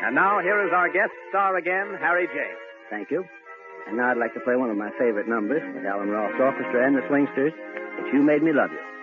And now, here is our guest star again, Harry James. Thank you. And now I'd like to play one of my favorite numbers with Alan Ross Orchestra and the Swingsters, But You Made Me Love You.